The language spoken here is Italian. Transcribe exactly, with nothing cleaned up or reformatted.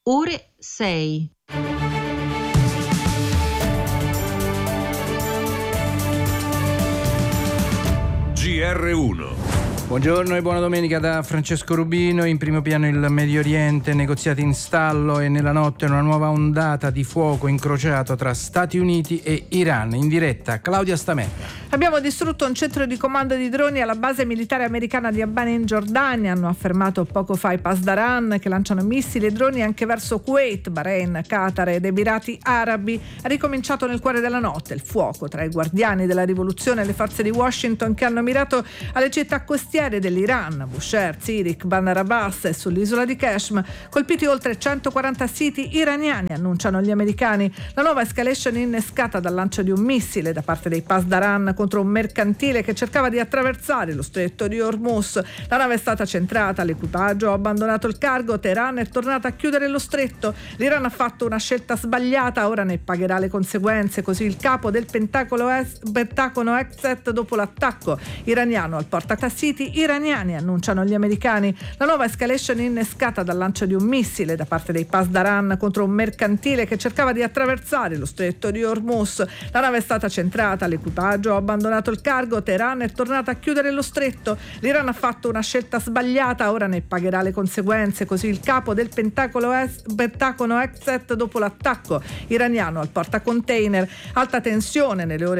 ore sei. G R uno. Buongiorno e buona domenica da Francesco Rubino. In primo piano il Medio Oriente, negoziati in stallo e nella notte una nuova ondata di fuoco incrociato tra Stati Uniti e Iran. In diretta Claudia Stametta. Abbiamo distrutto un centro di comando di droni alla base militare americana di Abana in Giordania, hanno affermato poco fa i Pasdaran, che lanciano missili e droni anche verso Kuwait, Bahrain, Qatar ed Emirati Arabi. È ricominciato nel cuore della notte il fuoco tra i guardiani della rivoluzione e le forze di Washington che hanno mirato alle città costiere dell'Iran, Bushehr, Zirik, Bandar Abbas e sull'isola di Kashmir, colpiti oltre centoquaranta siti iraniani, annunciano gli americani. La nuova escalation innescata dal lancio di un missile da parte dei Pasdaran contro un mercantile che cercava di attraversare lo stretto di Hormuz. La nave è stata centrata, l'equipaggio ha abbandonato il cargo, Teheran è tornata a chiudere lo stretto. L'Iran ha fatto una scelta sbagliata, ora ne pagherà le conseguenze, così il capo del Pentagono Exet dopo l'attacco iraniano al portacassiti iraniani, annunciano gli americani. La nuova escalation innescata dal lancio di un missile da parte dei Pasdaran contro un mercantile che cercava di attraversare lo stretto di Hormuz. La nave è stata centrata, l'equipaggio ha abbandonato il cargo, Teheran è tornata a chiudere lo stretto. L'Iran ha fatto una scelta sbagliata, ora ne pagherà le conseguenze, così il capo del Pentagono Exet dopo l'attacco iraniano al portacontainer. Alta tensione nelle ore